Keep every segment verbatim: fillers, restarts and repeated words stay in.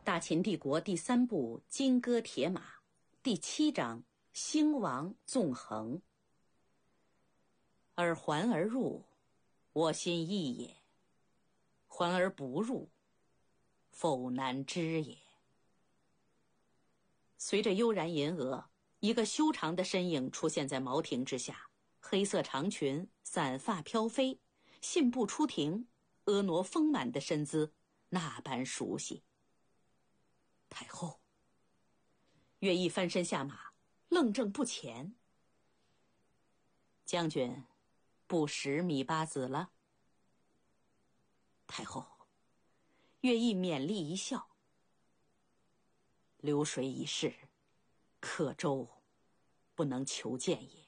大秦帝国第三部《金戈铁马》第七章兴亡纵横。而环而入，我心意也；环而不入，否难知也。随着悠然银额，一个修长的身影出现在茅亭之下，黑色长裙，散发飘飞，信步出庭，婀娜丰满的身姿那般熟悉。太后。乐毅翻身下马，愣怔不前。将军不识芈八子了？太后。乐毅勉励一笑。流水已逝，刻舟不能求见也。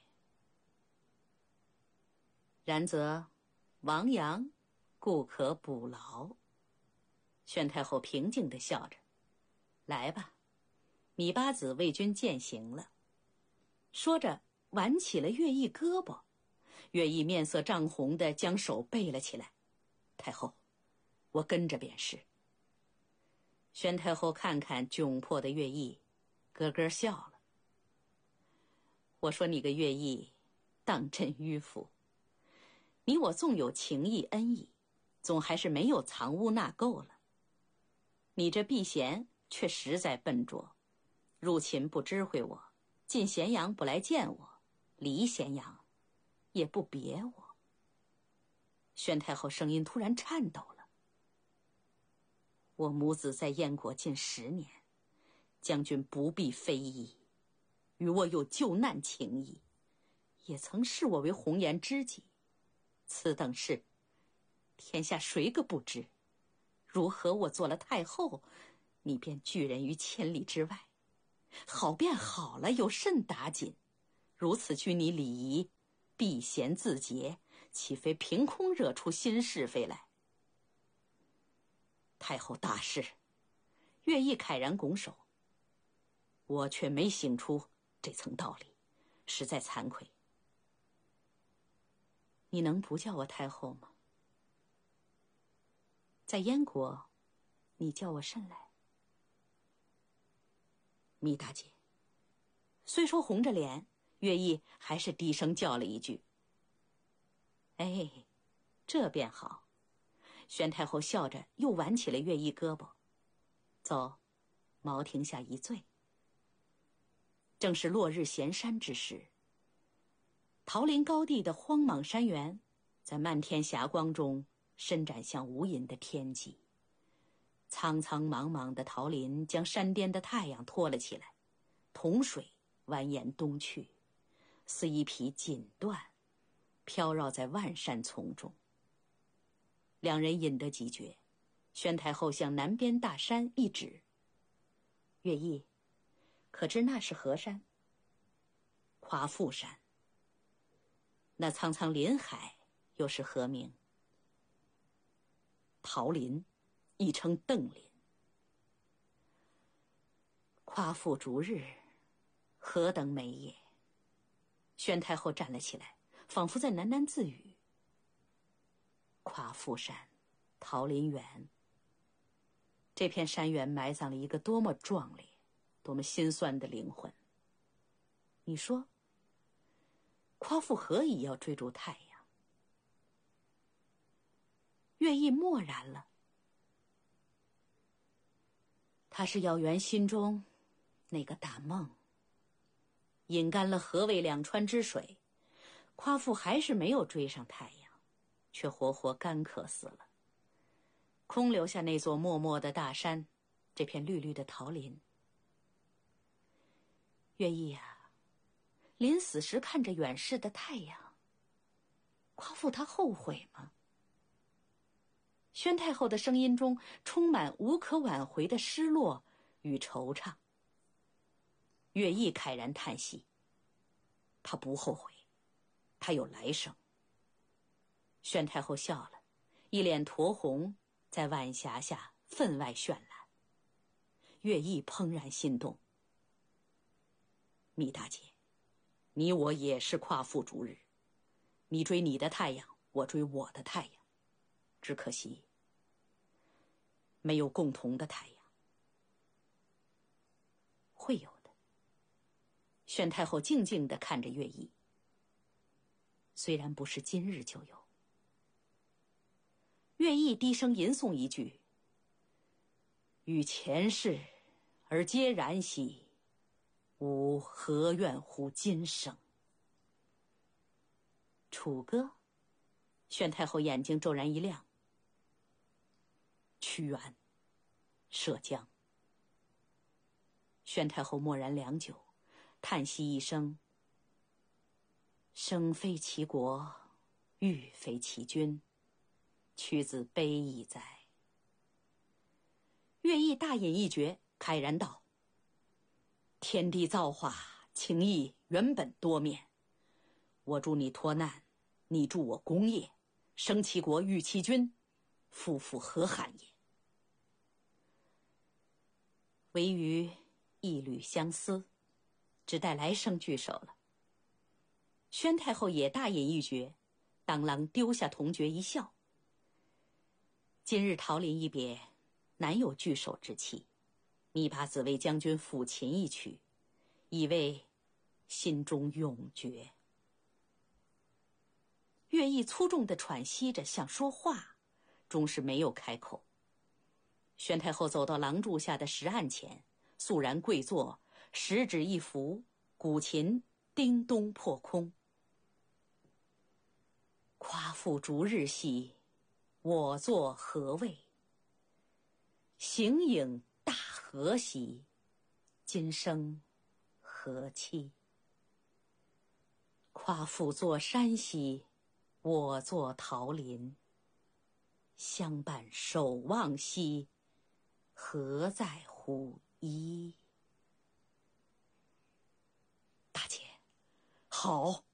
然则亡羊故可补牢。宣太后平静地笑着，来吧，芈八子为君饯行了。说着挽起了乐毅胳膊，乐毅面色涨红地将手背了起来。太后，我跟着便是。宣太后看看窘迫的乐毅，咯咯笑了。我说你个乐毅，当真迂腐。你我纵有情义恩义，总还是没有藏污纳垢了。你这避嫌却实在笨拙，入秦不知会我，进咸阳不来见我，离咸阳也不别我。宣太后声音突然颤抖了。我母子在燕国近十年，将军不必非议，与我有救难情谊，也曾视我为红颜知己。此等事，天下谁个不知？如何我做了太后，你便拒人于千里之外？好便好了，有甚打紧？如此拘泥礼仪，避嫌自节，岂非凭空惹出新是非来？太后大事。乐毅慨然拱手。我却没醒出这层道理，实在惭愧。你能不叫我太后吗？在燕国，你叫我甚来？芈大姐。虽说红着脸，乐毅还是低声叫了一句。哎，这便好。宣太后笑着又挽起了乐毅胳膊。走，茅亭下一醉。正是落日闲山之时，桃林高地的荒莽山原，在漫天霞光中伸展向无垠的天际。苍苍茫茫的桃林将山巅的太阳托了起来，桐水蜿蜒东去，似一匹锦缎，飘绕在万山丛中。两人饮得几绝，宣太后向南边大山一指。乐毅，可知那是何山？夸父山。那苍苍林海又是何名？桃林，亦称邓林。夸父逐日，何等美也！宣太后站了起来，仿佛在喃喃自语。夸父山，桃林园。这片山原埋葬了一个多么壮烈，多么心酸的灵魂。你说，夸父何以要追逐太阳？乐毅默然了。他是要圆心中那个大梦。饮干了河渭两川之水，夸父还是没有追上太阳，却活活干渴死了，空留下那座默默的大山，这片绿绿的桃林。乐毅啊，临死时看着远逝的太阳，夸父他后悔吗？宣太后的声音中充满无可挽回的失落与惆怅。乐毅慨然叹息，他不后悔，他有来生。宣太后笑了，一脸酡红，在晚霞下分外绚烂。乐毅怦然心动。芈大姐，你我也是夸父逐日，你追你的太阳，我追我的太阳，只可惜没有共同的太阳。 会有的。宣太后静静地看着乐毅，虽然不是今日就有。乐毅低声吟诵一句：“与前世而皆然兮，吾何怨乎今生。”楚歌，宣太后眼睛骤然一亮。屈原，涉江。宣太后默然良久，叹息一声：“生非其国，育非其君，屈子悲亦哉。”乐毅大饮一决，慨然道：“天地造化，情义原本多面。我助你脱难，你助我功业，生其国，育其君，夫妇何憾也？唯余一缕相思，只待来生聚首了。”宣太后也大饮一决，当啷丢下铜爵一笑：“今日桃林一别，难有聚首之期。弥八子为将军抚琴一曲，以为心中永绝。”乐毅粗重地喘息着，想说话，终是没有开口。宣太后走到廊柱下的石案前，肃然跪坐，十指一拂，古琴叮咚破空。夸父逐日兮，我作何为？形影大河兮，今生何期？夸父作山兮，我作桃林。相伴守望兮，何在乎一？大姐，好！